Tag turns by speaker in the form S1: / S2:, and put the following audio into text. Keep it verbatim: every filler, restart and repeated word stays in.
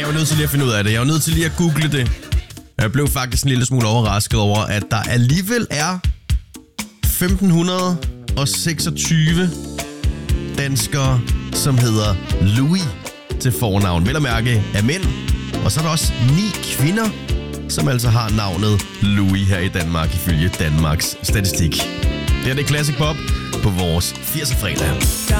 S1: var nødt til lige at finde ud af det. Jeg var nødt til lige at google det. Jeg blev faktisk en lille smule overrasket over, at der alligevel er femten seksogtyve danskere, som hedder Louis til fornavn. Vel at mærke af mænd. Og så er der også ni kvinder, som altså har navnet Louis her i Danmark, ifølge Danmarks Statistik. Det er det Classic Pop på vores firser fredag.